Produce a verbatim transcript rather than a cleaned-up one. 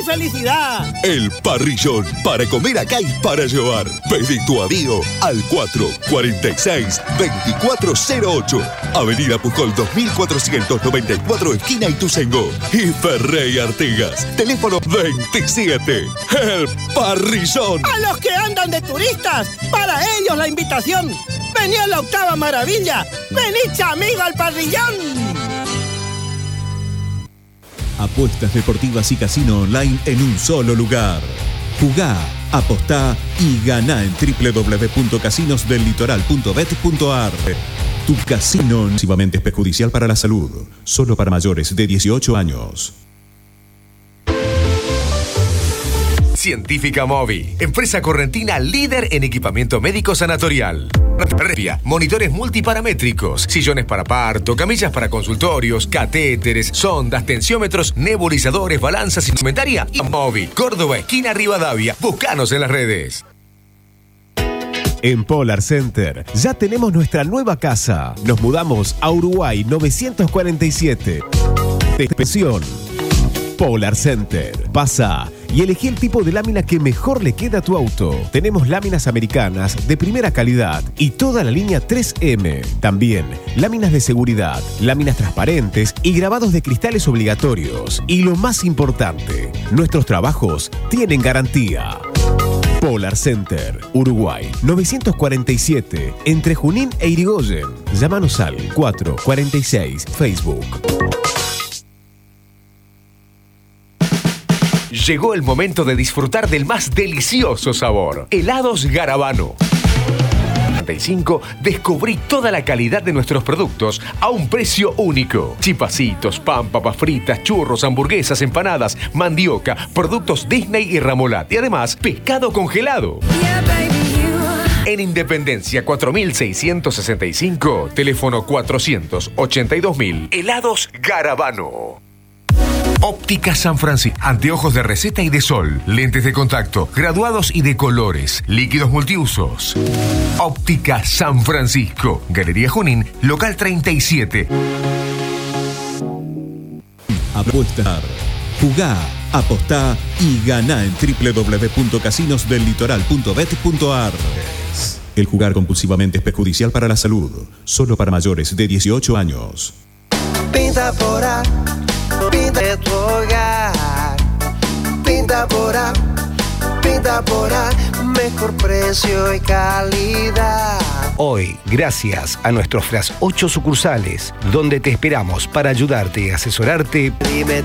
felicidad. El Parrillón, para comer acá y para llevar. Pedí tu avío al cuatro cuarenta y seis, veinticuatro cero ocho. Avenida Pujol dos mil cuatrocientos noventa y cuatro, esquina Ituzaingó. Y Ferrey Artigas, teléfono veintisiete. El Parrillón. A los que andan de turistas, para ellos la invitación. Vení a la octava maravilla. Vení, amigo, al Parrillón. Apuestas deportivas y casino online en un solo lugar. Jugá, apostá y ganá en doble u doble u doble u punto casinos del litoral punto bet punto ar. Tu casino excesivamente es perjudicial para la salud. Solo para mayores de dieciocho años. Científica Movi, empresa correntina líder en equipamiento médico sanatorial. Monitores multiparamétricos, sillones para parto, camillas para consultorios, catéteres, sondas, tensiómetros, nebulizadores, balanzas, instrumentaria y Movi. Córdoba, esquina Rivadavia. Búscanos en las redes. En Polar Center ya tenemos nuestra nueva casa. Nos mudamos a Uruguay novecientos cuarenta y siete. De inspección. Polar Center. Pasa y elegí el tipo de lámina que mejor le queda a tu auto. Tenemos láminas americanas de primera calidad y toda la línea tres eme. También láminas de seguridad, láminas transparentes y grabados de cristales obligatorios. Y lo más importante, nuestros trabajos tienen garantía. Polar Center, Uruguay, novecientos cuarenta y siete, entre Junín e Irigoyen. Llámanos al cuatro cuarenta y seis, Facebook. Llegó el momento de disfrutar del más delicioso sabor. Helados Garabano. treinta y cinco, descubrí toda la calidad de nuestros productos a un precio único. Chipacitos, pan, papas fritas, churros, hamburguesas, empanadas, mandioca, productos Disney y Ramolat. Y además, pescado congelado. Yeah, baby, en Independencia cuatro mil seiscientos sesenta y cinco, teléfono cuatrocientos ochenta y dos mil. Helados Garabano. Óptica San Francisco. Anteojos de receta y de sol. Lentes de contacto. Graduados y de colores. Líquidos multiusos. Óptica San Francisco. Galería Junín, local treinta y siete. Apuestar. Jugá, apostá y ganá en doble u doble u doble u punto casinos del litoral punto bet punto ar. El jugar compulsivamente es perjudicial para la salud. Solo para mayores de dieciocho años. Pinta por A, pinta de tu hogar. Pinta por A, pinta por A, mejor precio y calidad. Hoy, gracias a nuestros Flash ocho sucursales, donde te esperamos para ayudarte y asesorarte. Dime